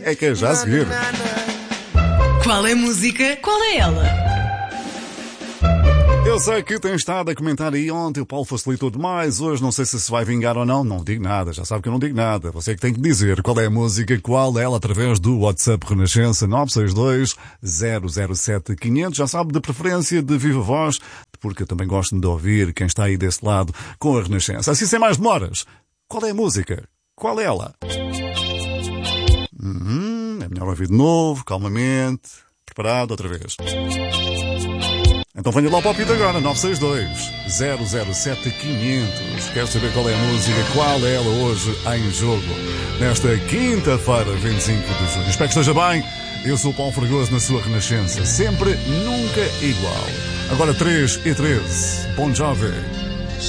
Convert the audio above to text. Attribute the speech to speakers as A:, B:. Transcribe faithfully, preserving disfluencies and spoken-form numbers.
A: É que é já a seguir.
B: Qual é a música? Qual é ela?
A: Eu sei que tem estado a comentar aí ontem, o Paulo facilitou demais, hoje não sei se se vai vingar ou não, não digo nada, já sabe que eu não digo nada, você é que tem que dizer qual é a música, qual é ela, através do WhatsApp Renascença nove seis dois, zero zero sete, quinhentos, já sabe, de preferência de viva voz, porque eu também gosto de ouvir quem está aí desse lado com a Renascença. Assim sem mais demoras, qual é a música? Qual é ela? Hum, é melhor ouvir de novo, calmamente, preparado outra vez. Então venha lá para o Pito agora, nove seis dois, zero zero sete, quinhentos. Quero saber qual é a música, qual é ela hoje em jogo, nesta quinta-feira, vinte e cinco de junho. Espero que esteja bem. Eu sou o Paulo Fregoso na sua Renascença, sempre, nunca igual. Agora três e treze. Bon Jovi.